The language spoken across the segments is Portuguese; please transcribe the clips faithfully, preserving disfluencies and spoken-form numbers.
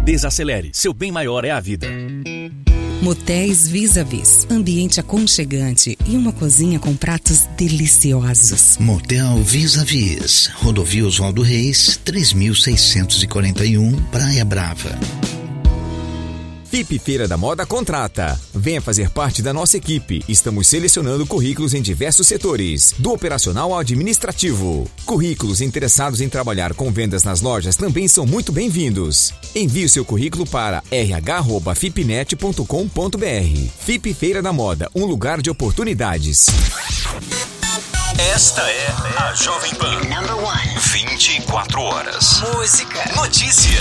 Desacelere, seu bem maior é a vida. Motéis Vis-a-Vis, ambiente aconchegante e uma cozinha com pratos deliciosos. Motel Vis-a-Vis, Rodovia Oswaldo Reis, três mil seiscentos e quarenta e um, Praia Brava. F I P Feira da Moda contrata. Venha fazer parte da nossa equipe. Estamos selecionando currículos em diversos setores, do operacional ao administrativo. Currículos interessados em trabalhar com vendas nas lojas também são muito bem-vindos. Envie o seu currículo para r h arroba fipnet ponto com ponto b r. F I P Feira da Moda, um lugar de oportunidades. Esta é a Jovem Pan. Number one. vinte e quatro horas. Música. Notícia.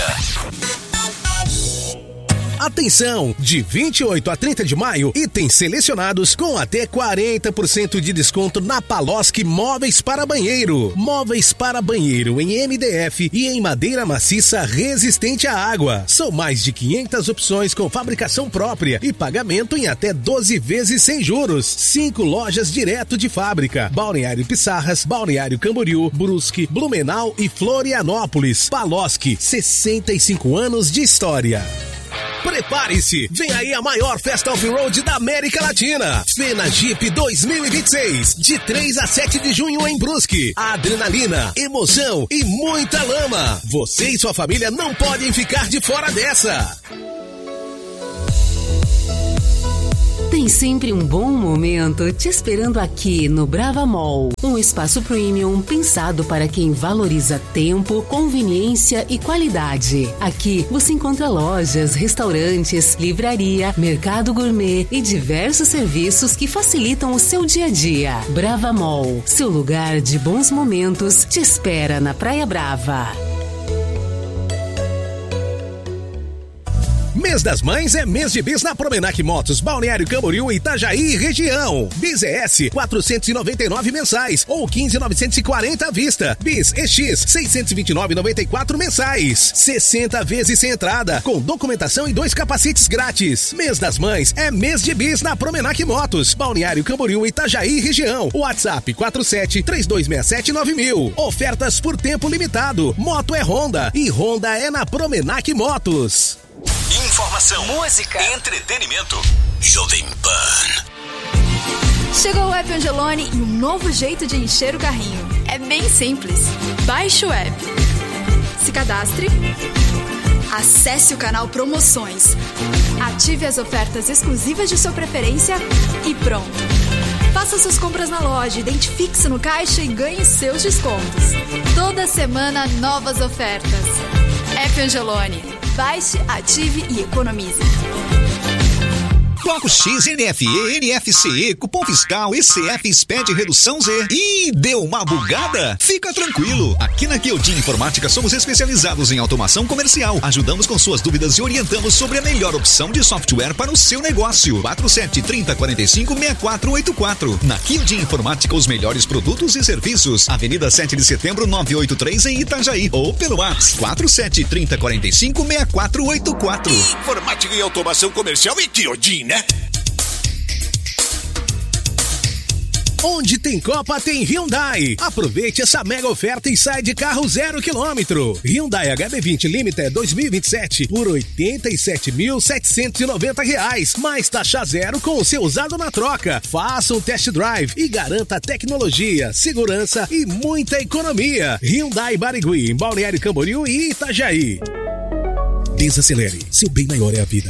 Atenção! De vinte e oito a trinta de maio, itens selecionados com até quarenta por cento de desconto na Paloski Móveis para Banheiro. Móveis para banheiro em M D F e em madeira maciça resistente à água. São mais de quinhentas opções com fabricação própria e pagamento em até doze vezes sem juros. Cinco lojas direto de fábrica. Balneário Pissarras, Balneário Camboriú, Brusque, Blumenau e Florianópolis. Paloski, sessenta e cinco anos de história. Prepare-se! Vem aí a maior festa off-road da América Latina. Fena Jeep dois mil e vinte e seis. De três a sete de junho em Brusque. Adrenalina, emoção e muita lama. Você e sua família não podem ficar de fora dessa. Tem sempre um bom momento te esperando aqui no Brava Mall. Um espaço premium pensado para quem valoriza tempo, conveniência e qualidade. Aqui você encontra lojas, restaurantes, livraria, mercado gourmet e diversos serviços que facilitam o seu dia a dia. Brava Mall, seu lugar de bons momentos, te espera na Praia Brava. Mês das Mães é mês de bis na Promenac Motos, Balneário Camboriú, Itajaí e região. Bis E S, quatrocentos e noventa e nove mensais ou quinze mil novecentos e quarenta à vista. Bis E X, seiscentos e vinte e nove reais e noventa e quatro mensais. sessenta vezes sem entrada, com documentação e dois capacetes grátis. Mês das Mães é mês de bis na Promenac Motos, Balneário Camboriú, Itajaí e região. WhatsApp quatro sete três dois seis sete nove mil. Ofertas por tempo limitado. Moto é Honda e Honda é na Promenac Motos. Informação, música, entretenimento. Jovem Pan. Chegou o app Angelone e um novo jeito de encher o carrinho. É bem simples. Baixe o app, se cadastre, acesse o canal Promoções, ative as ofertas exclusivas de sua preferência e pronto. Faça suas compras na loja, identifique-se no caixa e ganhe seus descontos. Toda semana, novas ofertas. App Angelone. Baixe, ative e economize. Bloco X, N F E, N F C E, cupom fiscal, E C F, S P E D, redução Z. Ih, deu uma bugada? Fica tranquilo. Aqui na Kyodin Informática somos especializados em automação comercial. Ajudamos com suas dúvidas e orientamos sobre a melhor opção de software para o seu negócio. quatro sete três zero quatro cinco seis quatro oito quatro. Na Kyodin Informática, os melhores produtos e serviços. Avenida sete de setembro, novecentos e oitenta e três em Itajaí. Ou pelo WhatsApp quatro sete três zero quatro cinco seis quatro oito quatro. Informática e automação comercial e Kyodin, né? Onde tem Copa, tem Hyundai. Aproveite essa mega oferta e sai de carro zero quilômetro. Hyundai H B vinte Limited dois mil e vinte e sete por oitenta e sete mil setecentos e noventa reais. Mais taxa zero com o seu usado na troca. Faça um test drive e garanta tecnologia, segurança e muita economia. Hyundai Barigui, em Balneário Camboriú e Itajaí. Desacelere, seu bem maior é a vida.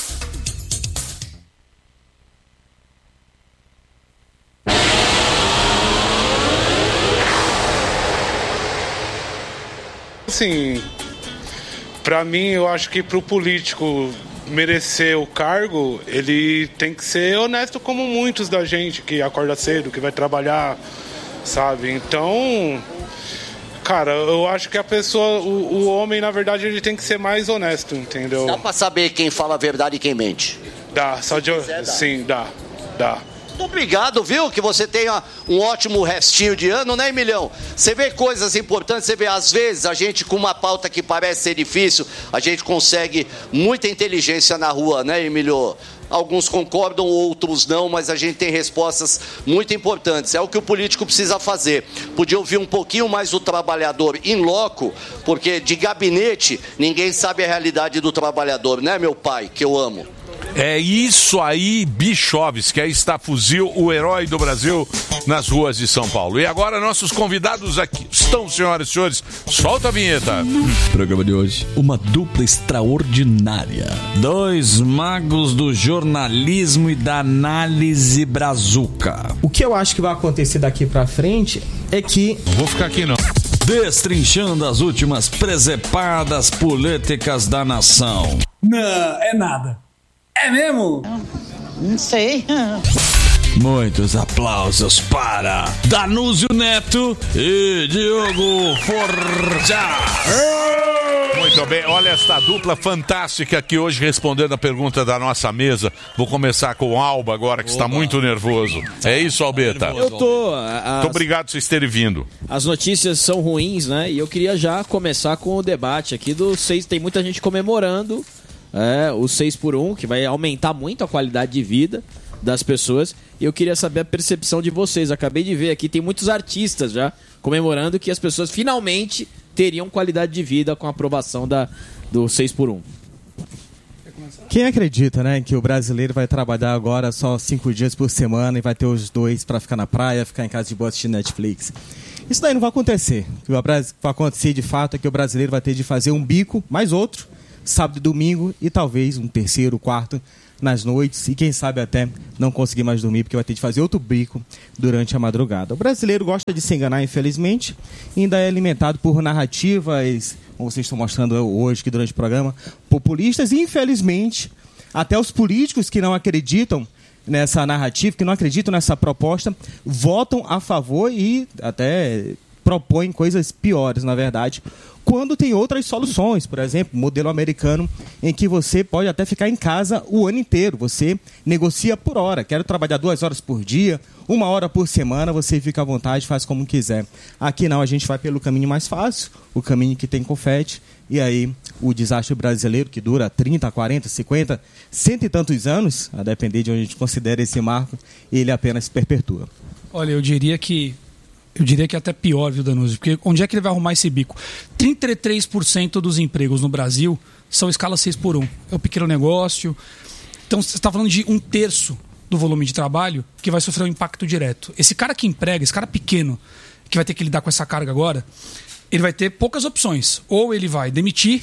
Assim, pra mim, eu acho que pro político merecer o cargo, ele tem que ser honesto como muitos da gente que acorda cedo, que vai trabalhar, sabe? Então, cara, eu acho que a pessoa, o, o homem, na verdade, ele tem que ser mais honesto, entendeu? Dá pra saber quem fala a verdade e quem mente? Dá, só de... Sim, dá, dá. Muito obrigado, viu? Que você tenha um ótimo restinho de ano, né, Emilhão? Você vê coisas importantes, você vê, às vezes, a gente com uma pauta que parece ser difícil, a gente consegue muita inteligência na rua, né, Emilio? alguns concordam, outros não, mas a gente tem respostas muito importantes. É o que o político precisa fazer. Podia ouvir um pouquinho mais o trabalhador in loco, porque de gabinete ninguém sabe a realidade do trabalhador, né, meu pai, que eu amo. É isso aí, Bichovski, aí está Fuzil, o herói do Brasil, nas ruas de São Paulo. E agora nossos convidados aqui estão, senhoras e senhores, solta a vinheta. No programa de hoje, uma dupla extraordinária. Dois magos do jornalismo e da análise brazuca. O que eu acho que vai acontecer daqui pra frente é que... Não vou ficar aqui não. Destrinchando as últimas presepadas políticas da nação. Não, é nada. É mesmo? Não sei. Muitos aplausos para Danúzio Neto e Diogo Forja. Muito bem, olha esta dupla fantástica aqui hoje respondendo a pergunta da nossa mesa. Vou começar com o Alba agora, que Oba. está muito nervoso. É isso, Albeta? Eu tô. As, muito obrigado por vocês terem vindo. As notícias são ruins, né? E eu queria já começar com o debate aqui do seis. Tem muita gente comemorando é, o seis por um, que vai aumentar muito a qualidade de vida das pessoas. E eu queria saber a percepção de vocês. Acabei de ver aqui, tem muitos artistas já comemorando que as pessoas finalmente teriam qualidade de vida com a aprovação da, do seis por um. Quem acredita, né, que o brasileiro vai trabalhar agora só cinco dias por semana e vai ter os dois para ficar na praia, ficar em casa de boa assistindo Netflix? Isso daí não vai acontecer. O que vai acontecer de fato é que o brasileiro vai ter de fazer um bico, mais outro, sábado e domingo, e talvez um terceiro, quarto nas noites, e quem sabe até não conseguir mais dormir, porque vai ter de fazer outro bico durante a madrugada. O brasileiro gosta de se enganar, infelizmente, e ainda é alimentado por narrativas, como vocês estão mostrando hoje aqui durante o programa, populistas, e infelizmente até os políticos que não acreditam nessa narrativa, que não acreditam nessa proposta, votam a favor e até propõem coisas piores, na verdade, quando tem outras soluções, por exemplo, modelo americano, em que você pode até ficar em casa o ano inteiro, você negocia por hora, quero trabalhar duas horas por dia, uma hora por semana, você fica à vontade, faz como quiser. Aqui não, a gente vai pelo caminho mais fácil, o caminho que tem confete, e aí o desastre brasileiro, que dura trinta, quarenta, cinquenta, cento e tantos anos, a depender de onde a gente considera esse marco, ele apenas se perpetua. Olha, eu diria que Eu diria que é até pior, viu, Danúzio? Porque onde é que ele vai arrumar esse bico? trinta e três por cento dos empregos no Brasil são escala seis por um. É o pequeno negócio. Então, você está falando de um terço do volume de trabalho que vai sofrer um impacto direto. Esse cara que emprega, esse cara pequeno, que vai ter que lidar com essa carga agora, ele vai ter poucas opções. Ou ele vai demitir,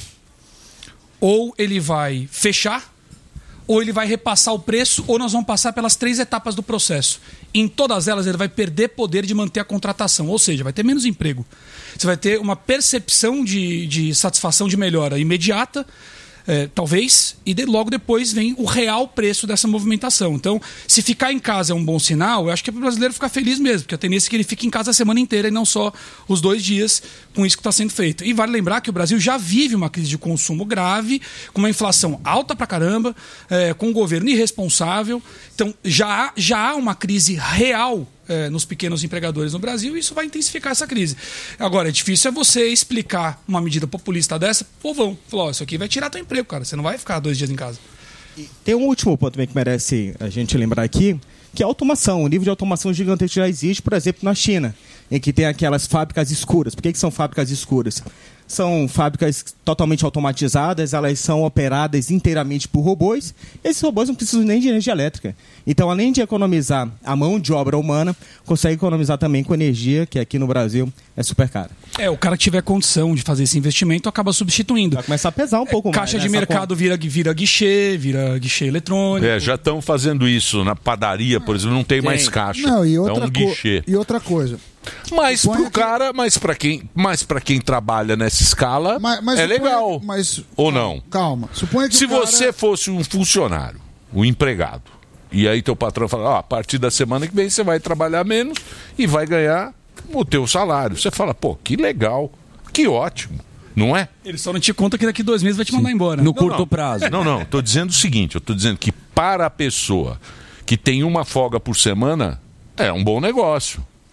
ou ele vai fechar, ou ele vai repassar o preço, ou nós vamos passar pelas três etapas do processo. Em todas elas, ele vai perder poder de manter a contratação, ou seja, vai ter menos emprego. Você vai ter uma percepção de, de satisfação de melhora imediata, é, talvez, e de, logo depois vem o real preço dessa movimentação. Então, se ficar em casa é um bom sinal, eu acho que é para o brasileiro ficar feliz mesmo, porque a tendência é que ele fique em casa a semana inteira e não só os dois dias com isso que está sendo feito. E vale lembrar que o Brasil já vive uma crise de consumo grave, com uma inflação alta pra caramba, é, com um governo irresponsável. Então, já há, já há uma crise real É, nos pequenos empregadores no Brasil, e isso vai intensificar essa crise. Agora, é difícil é você explicar uma medida populista dessa, povão, falou, isso aqui vai tirar teu emprego, cara, você não vai ficar dois dias em casa. E tem um último ponto também que merece a gente lembrar aqui, que é a automação. O nível de automação gigantesco já existe, por exemplo, na China, em que tem aquelas fábricas escuras. Por que que são fábricas escuras? São fábricas totalmente automatizadas, elas são operadas inteiramente por robôs. Esses robôs não precisam nem de energia elétrica. Então, além de economizar a mão de obra humana, consegue economizar também com energia, que aqui no Brasil é super cara. É, o cara que tiver condição de fazer esse investimento acaba substituindo. Vai começar a pesar um pouco é, mais. Caixa de mercado vira, vira guichê, vira guichê eletrônico. É, já estão fazendo isso na padaria, por exemplo, não tem, tem. mais caixa. Não, e outra é um guichê. E outra coisa. Mas pro cara, que... mas para quem, mas para quem trabalha nessa escala, mas, mas é legal. Que, mas, ou não? Calma. Suponha que Se cara... você fosse um funcionário, um empregado, e aí teu patrão fala, ah, a partir da semana que vem você vai trabalhar menos e vai ganhar o teu salário. Você fala, pô, que legal, que ótimo, não é? Ele só não te conta que daqui dois meses vai te mandar Sim. embora. No não, curto não. prazo. Não, não, tô dizendo o seguinte, eu tô dizendo que para a pessoa que tem uma folga por semana, é um bom negócio.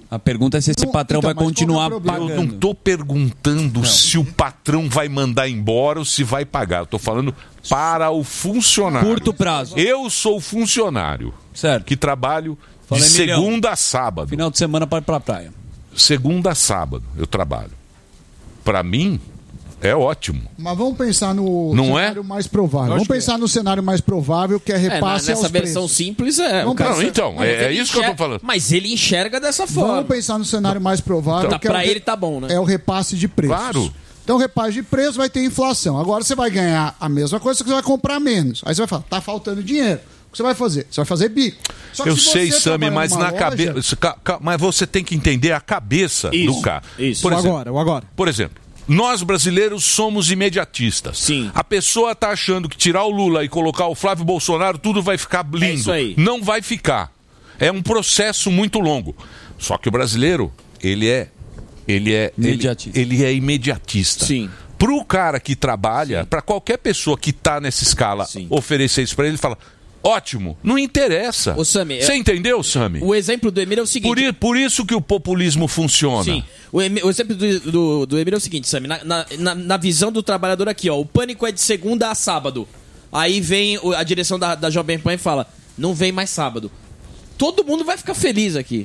A pergunta é se esse Não, patrão então, vai mas continuar qual que é o pagando. Eu não estou perguntando se o patrão vai mandar embora ou se vai pagar. Eu estou falando para o funcionário. Curto prazo. Eu sou funcionário. Certo. Que trabalho Fala de aí, milhão. segunda a sábado. Final de semana para ir pra praia. Segunda a sábado eu trabalho. Para mim, é ótimo. Mas vamos pensar no Não cenário é? mais provável. Vamos pensar no cenário mais provável, que é repasse é, nessa aos versão preços. simples é. Vamos o cara- Não, então, Mas é, é ele isso que eu tô enxerga- falando. Mas ele enxerga dessa forma. Vamos pensar no cenário mais provável, Tá, que é pra o re- ele tá bom, né? É o repasse de preços. Claro. Então, repasse de preço vai ter inflação. Agora você vai ganhar a mesma coisa, só que você vai comprar menos. Aí você vai falar, tá faltando dinheiro. O que você vai fazer? Você vai fazer bico. Só que Eu se você sei, Sami, trabalhar mas numa na loja- cabeça. ca- ca- Mas você tem que entender a cabeça Isso, do cara. isso. Por O exemplo, agora, o agora. Por exemplo, nós brasileiros somos imediatistas. Sim. A pessoa tá achando que tirar o Lula e colocar o Flávio Bolsonaro, tudo vai ficar lindo. É isso aí. Não vai ficar. É um processo muito longo. Só que o brasileiro, ele é. Ele é. Ele, Imediatista. ele é imediatista. Sim. Pro cara que trabalha, para qualquer pessoa que tá nessa escala Sim. oferecer isso pra ele, ele fala. Ótimo, não interessa. Ô, Sami, Você eu- entendeu, Sami? O exemplo do Emílio é o seguinte. Por, i- por isso que o populismo funciona. Sim. O, Emi- o exemplo do, do, do Emílio é o seguinte, Sami. Na, na, na- na visão do trabalhador aqui, ó. O pânico é de segunda a sábado. Aí vem o- a direção da, da Jovem Pan e fala: não vem mais sábado. Todo mundo vai ficar feliz aqui.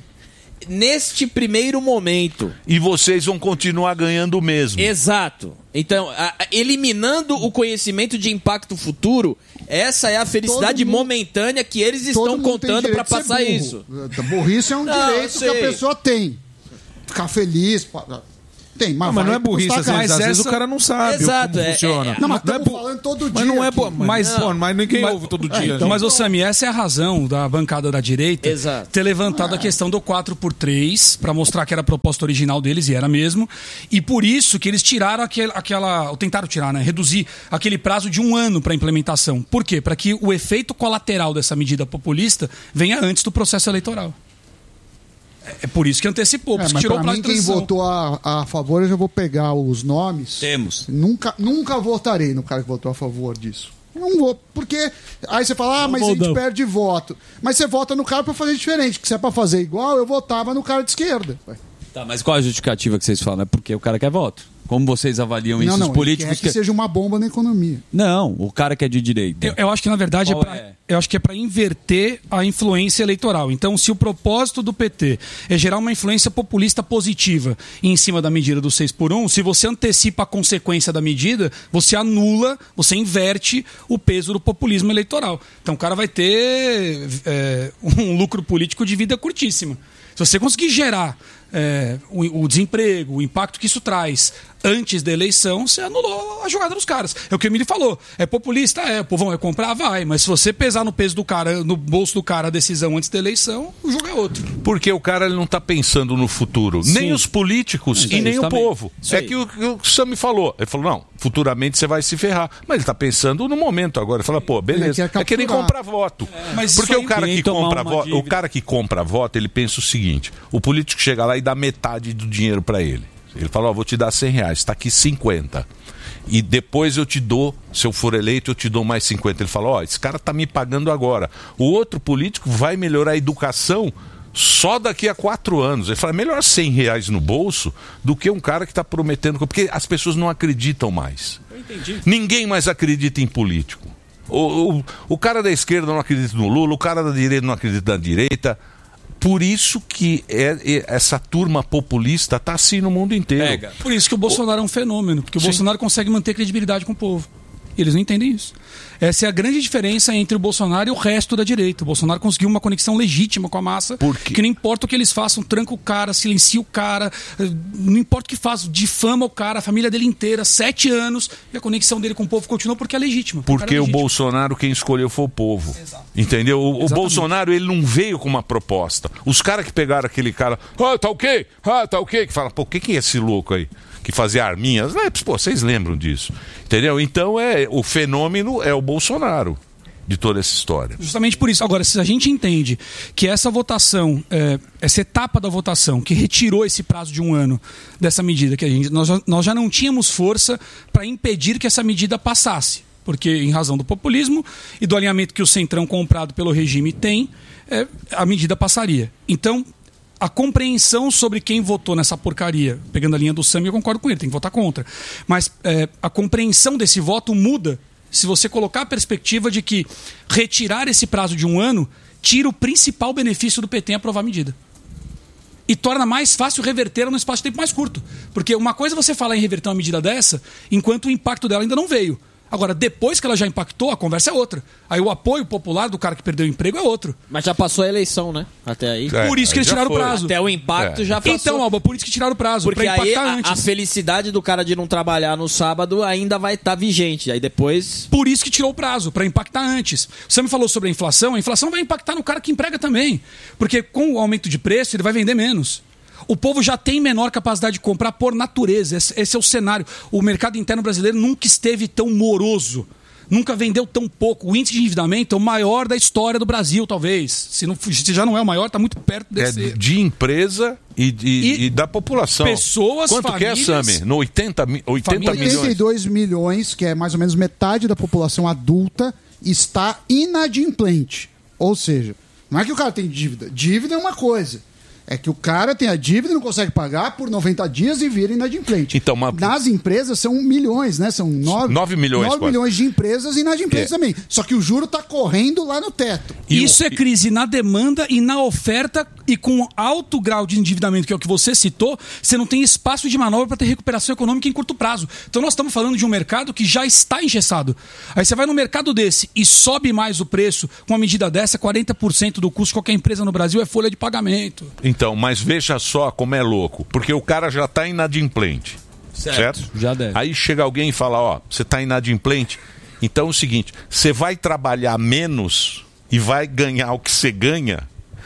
Neste primeiro momento. E vocês vão continuar ganhando o mesmo. Exato. Então, a- a- eliminando o conhecimento de impacto futuro, essa é a felicidade Todo mundo- momentânea que eles Todo estão mundo tem contando direito para de ser passar burro. isso. Burrice é um Não, eu direito que a sei. pessoa tem. Ficar feliz. pa- Tem, mas, Não, mas vai não é burrice, custar às caro. vezes, às vezes o cara não sabe Exato, como é- funciona. é- Não, mas Não é estamos bu- falando todo dia. Mas não é aqui. bom. Mas, Mas- pô, mas ninguém mas- ouve todo É, dia. então, gente. Mas, ô Sami, essa é a razão da bancada da direita Exato. ter levantado a questão do quatro por três para mostrar que era a proposta original deles, e era mesmo. E por isso que eles tiraram aquele, aquela. Ou tentaram tirar, né? Reduzir aquele prazo de um ano para implementação. Por quê? Para que o efeito colateral dessa medida populista venha antes do processo eleitoral. É por isso que antecipou, por É, isso que mas tirou o pra prazo mim, de quem transição. votou a, a favor, eu já vou pegar os nomes. Temos. Nunca, nunca votarei no cara que votou a favor disso. Não vou, porque aí você fala, ah, mas a gente perde voto. Mas você vota no cara pra fazer diferente, que se é pra fazer igual, eu votava no cara de esquerda. Tá, mas qual a justificativa que vocês falam? É porque o cara quer voto. Como vocês avaliam isso? Não, não, Os políticos ele quer que seja uma bomba na economia. Não, o cara que é de direita. Eu, eu acho que na verdade é Qual pra, é? eu acho que é para inverter a influência eleitoral. Então, se o propósito do P T é gerar uma influência populista positiva em cima da medida do seis por um, se você antecipa a consequência da medida, você anula, você inverte o peso do populismo eleitoral. Então, o cara vai ter é, um lucro político de vida curtíssima. Se você conseguir gerar é, o, o desemprego, o impacto que isso traz antes da eleição, você anulou a jogada dos caras. É o que o Emílio falou. É populista? É. O povão vai comprar? Vai. Mas se você pesar no peso do cara, no bolso do cara a decisão antes da eleição, o jogo é outro. Porque o cara ele não está pensando no futuro. Sim. Nem os políticos Isso e aí, nem o justamente. povo. Isso É aí. que o que o Sami falou. Ele falou, não, futuramente você vai se ferrar. Mas ele está pensando no momento agora. Ele fala, pô, beleza. Ele quer É que nem capturar. comprar voto. Mas Porque isso o aí cara, tem que que tomar compra uma voto, o dívida. cara que compra voto, ele pensa o seguinte: o político chega lá e dá metade do dinheiro para ele. Ele fala, ó, vou te dar cem reais, está aqui cinquenta. E depois eu te dou, se eu for eleito, eu te dou mais cinquenta. Ele fala, ó, esse cara tá me pagando agora. O outro político vai melhorar a educação só daqui a quatro anos. Ele fala, melhor cem reais no bolso do que um cara que está prometendo... Porque as pessoas não acreditam mais. Eu entendi. Ninguém mais acredita em político. O, o, o cara da esquerda não acredita no Lula, o cara da direita não acredita na direita. Por isso que é, é- essa turma populista está assim no mundo inteiro. Por isso que o Bolsonaro é um fenômeno, porque o Sim. Bolsonaro consegue manter credibilidade com o povo. E eles não entendem isso. Essa é a grande diferença entre o Bolsonaro e o resto da direita. O Bolsonaro conseguiu uma conexão legítima com a massa, que não importa o que eles façam, tranca o cara, silencia o cara, eh, não importa o que faz, difama o cara, a família dele inteira, sete anos, e a conexão dele com o povo continua porque é legítima. Porque cara é o legítimo. Bolsonaro, quem escolheu foi o povo. Entendeu? O, o Bolsonaro, ele não veio com uma proposta. Os caras que pegaram aquele cara, ah, tá ok, ah, tá ok, que fala, pô, quem que é esse louco aí? Que fazia arminhas? É, pô, vocês lembram disso. Entendeu? Então, é, o fenômeno é o Bolsonaro de toda essa história. Justamente por isso. Agora, se a gente entende que essa votação, é, essa etapa da votação, que retirou esse prazo de um ano dessa medida, que a gente, nós, já- nós já não tínhamos força para impedir que essa medida passasse. Porque, em razão do populismo e do alinhamento que o Centrão comprado pelo regime tem, é, a medida passaria. Então, a compreensão sobre quem votou nessa porcaria, pegando a linha do Sami, eu concordo com ele, tem que votar contra. Mas é, a compreensão desse voto muda se você colocar a perspectiva de que retirar esse prazo de um ano tira o principal benefício do P T em aprovar a medida. E torna mais fácil reverter num espaço de tempo mais curto. Porque uma coisa é você falar em reverter uma medida dessa, enquanto o impacto dela ainda não veio. Agora, depois que ela já impactou, a conversa é outra. Aí o apoio popular do cara que perdeu o emprego é outro. Mas já passou a eleição, né? Até aí. É, por isso que eles tiraram foi. o prazo. Até o impacto é. já passou. Então, Alba, por isso que tiraram o prazo. Porque pra aí impactar a, antes. a felicidade do cara de não trabalhar no sábado ainda vai estar tá vigente. Aí depois... Por isso que tirou o prazo, para impactar antes. Você me falou sobre a inflação. A inflação vai impactar no cara que emprega também. Porque com o aumento de preço, ele vai vender menos. O povo já tem menor capacidade de comprar por natureza. Esse, esse é o cenário. O mercado interno brasileiro nunca esteve tão moroso. Nunca vendeu tão pouco. O índice de endividamento é o maior da história do Brasil, talvez. Se, não, se já não é o maior, está muito perto desse. É de empresa e, de, e, e da população. Pessoas, Quanto famílias, que é, Sami? No oitenta, oitenta milhões? oitenta e dois milhões, que é mais ou menos metade da população adulta, está inadimplente. Ou seja, não é que o cara tem dívida. Dívida é uma coisa. É que o cara tem a dívida e não consegue pagar por noventa dias e vira inadimplente. Então, uma... Nas empresas são milhões, né? São nove, nove milhões, nove milhões de empresas inadimplentes é. também. Só que o juro está correndo lá no teto. E Isso o... é crise na demanda e na oferta, e com alto grau de endividamento, que é o que você citou, você não tem espaço de manobra para ter recuperação econômica em curto prazo. Então nós estamos falando de um mercado que já está engessado. Aí você vai no mercado desse e sobe mais o preço, com uma medida dessa, quarenta por cento do custo de qualquer empresa no Brasil é folha de pagamento. Então, mas veja só como é louco, porque o cara já está inadimplente, certo? certo? Já deve. Aí chega alguém e fala, ó, você está inadimplente, então é o seguinte, você vai trabalhar menos e vai ganhar o que você ganha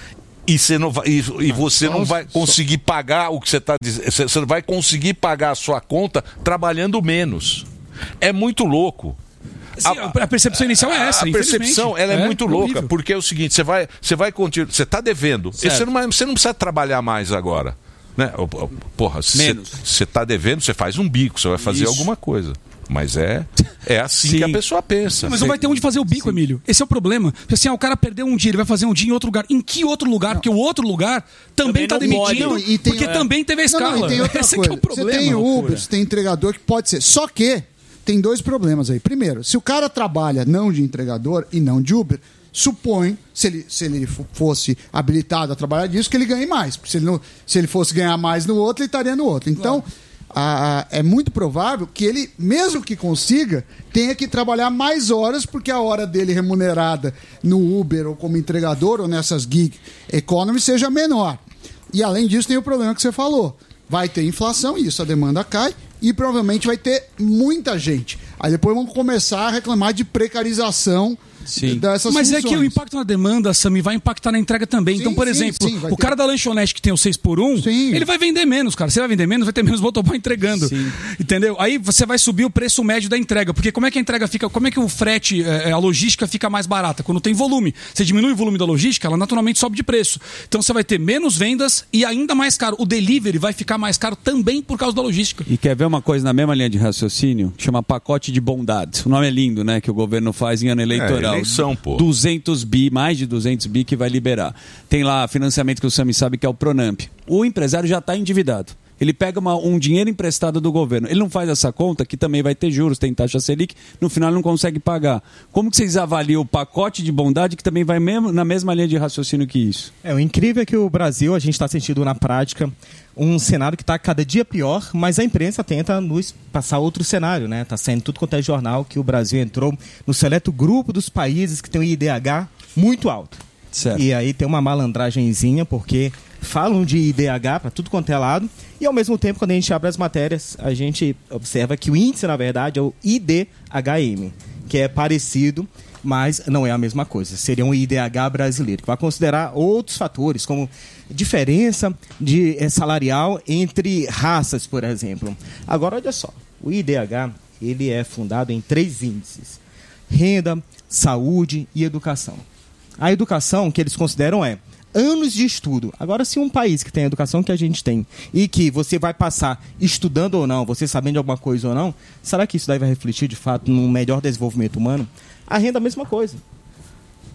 e você não vai, e, e você não vai conseguir pagar o que você está dizendo, você não vai conseguir pagar a sua conta trabalhando menos. É muito louco. Sim, a, a percepção inicial é essa. A percepção ela é, é muito louca, horrível. Porque é o seguinte, você vai, você vai continuar, você está devendo, você não, você não precisa trabalhar mais agora, né? Porra, você está devendo, você faz um bico, você vai fazer Isso. alguma coisa. Mas é, é assim Sim. que a pessoa pensa. Mas não vai ter onde fazer o bico, Sim. Emílio. Esse é o problema. Porque assim, ah, o cara perdeu um dia, ele vai fazer um dia em outro lugar. Em que outro lugar? Não. Porque o outro lugar também está demitindo, não, e tem, porque é. também teve a escala. Não, não, e tem outra Esse coisa. É, é o problema. Você tem Uber, você tem entregador que pode ser. Só que tem dois problemas aí. Primeiro, se o cara trabalha não de entregador e não de Uber, supõe, se ele, se ele fosse habilitado a trabalhar disso, que ele ganhe mais. Porque se ele, não, se ele fosse ganhar mais no outro, ele estaria no outro. Então, claro. a, a, é muito provável que ele, mesmo que consiga, tenha que trabalhar mais horas, porque a hora dele remunerada no Uber ou como entregador ou nessas gig economy seja menor. E além disso, tem o problema que você falou. Vai ter inflação, e isso a demanda cai, e provavelmente vai ter muita gente. Aí depois vamos começar a reclamar de precarização Sim. dessas Mas funções. É que o impacto na demanda, Sami, vai impactar na entrega também. Sim, então, por sim, exemplo, sim, o ter... cara da lanchonete que tem o seis por um, sim. ele vai vender menos, cara. Você vai vender menos, vai ter menos motoboy entregando. Sim. Entendeu? Aí você vai subir o preço médio da entrega. Porque como é que a entrega fica, como é que o frete, a logística fica mais barata? Quando tem volume. Você diminui o volume da logística, ela naturalmente sobe de preço. Então você vai ter menos vendas e ainda mais caro. O delivery vai ficar mais caro também por causa da logística. E quer ver uma coisa na mesma linha de raciocínio? Chama pacote de bondade. O nome é lindo, né? Que o governo faz em ano eleitoral. É, eleição, pô. duzentos bi, mais de duzentos bi que vai liberar. Tem lá financiamento que o Sami sabe que é o Pronamp. O empresário já está endividado. Ele pega uma, um dinheiro emprestado do governo. Ele não faz essa conta, que também vai ter juros, tem taxa Selic, no final ele não consegue pagar. Como que vocês avaliam o pacote de bondade que também vai mesmo, na mesma linha de raciocínio que isso? É, o incrível é que o Brasil, a gente está sentindo na prática um cenário que está cada dia pior, mas a imprensa tenta nos passar outro cenário, né? Está saindo tudo quanto é jornal que o Brasil entrou no seleto grupo dos países que tem o I D H muito alto. Certo. E aí tem uma malandragenzinha, porque falam de I D H para tudo quanto é lado, e ao mesmo tempo, quando a gente abre as matérias, a gente observa que o índice, na verdade, é o I D H M, que é parecido, mas não é a mesma coisa. Seria um I D H brasileiro, que vai considerar outros fatores, como diferença de, é, salarial entre raças, por exemplo. Agora, olha só, o I D H ele é fundado em três índices: renda, saúde e educação. A educação que eles consideram é anos de estudo. Agora, se um país que tem a educação que a gente tem e que você vai passar estudando ou não, você sabendo de alguma coisa ou não, será que isso daí vai refletir, de fato, num melhor desenvolvimento humano? A renda, a mesma coisa.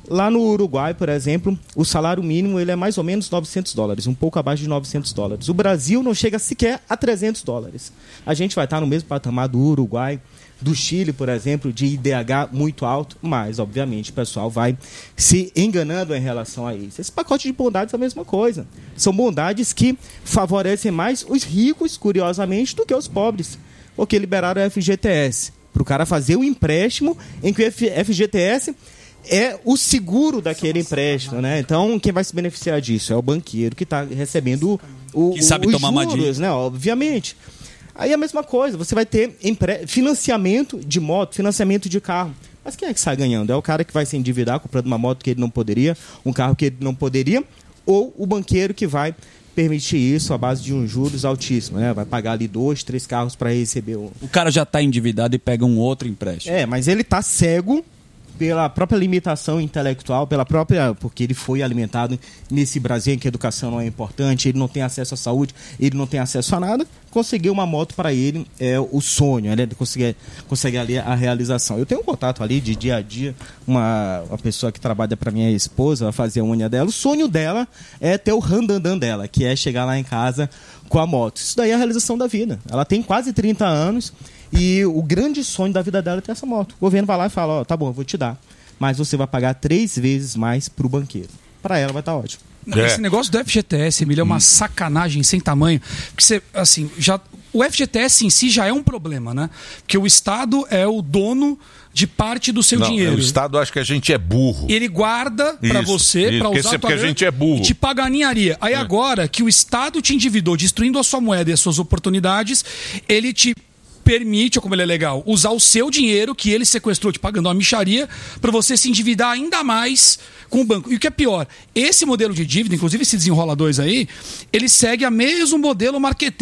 Lá no Uruguai, por exemplo, o salário mínimo ele é mais ou menos novecentos dólares, um pouco abaixo de novecentos dólares. O Brasil não chega sequer a trezentos dólares. A gente vai estar no mesmo patamar do Uruguai, do Chile, por exemplo, de I D H muito alto, mas, obviamente, o pessoal vai se enganando em relação a isso. Esse pacote de bondades é a mesma coisa. São bondades que favorecem mais os ricos, curiosamente, do que os pobres, porque liberaram o F G T S. Para o cara fazer o empréstimo em que o F G T S é o seguro daquele empréstimo, né? Então, quem vai se beneficiar disso é o banqueiro que está recebendo o, que sabe os tomar juros, né? Obviamente. Aí a mesma coisa, você vai ter empre... financiamento de moto, financiamento de carro. Mas quem é que sai ganhando? É o cara que vai se endividar comprando uma moto que ele não poderia, um carro que ele não poderia, ou o banqueiro que vai permitir isso à base de uns juros altíssimos, né? Vai pagar ali dois, três carros para receber o... O cara já está endividado e pega um outro empréstimo. É, mas ele está cego pela própria limitação intelectual, pela própria, porque ele foi alimentado nesse Brasil em que a educação não é importante, ele não tem acesso à saúde, ele não tem acesso a nada, conseguir uma moto para ele é o sonho, ele consegue, consegue ali a realização. Eu tenho um contato ali de dia a dia, uma, uma pessoa que trabalha para minha esposa, vai fazer a unha dela, o sonho dela é ter o randandan dela, que é chegar lá em casa com a moto. Isso daí é a realização da vida. Ela tem quase trinta anos, e o grande sonho da vida dela é ter essa moto. O governo vai lá e fala, ó, oh, tá bom, eu vou te dar. Mas você vai pagar três vezes mais pro banqueiro. Para ela vai estar ótimo. Não, esse negócio do F G T S, Emílio, é uma hum. sacanagem sem tamanho. Porque você, assim, já, o F G T S em si já é um problema, né? Porque o Estado é o dono de parte do seu não, dinheiro. O Estado acha que a gente é burro. Ele guarda para você, para usar a tua porque a gente é burro. E te paga a ninharia. Aí é. agora que o Estado te endividou, destruindo a sua moeda e as suas oportunidades, ele te permite, ou como ele é legal, usar o seu dinheiro que ele sequestrou, te pagando uma mixaria, para você se endividar ainda mais com o banco. E o que é pior, esse modelo de dívida, inclusive esse desenrola dois aí, ele segue a mesmo modelo marqueteiro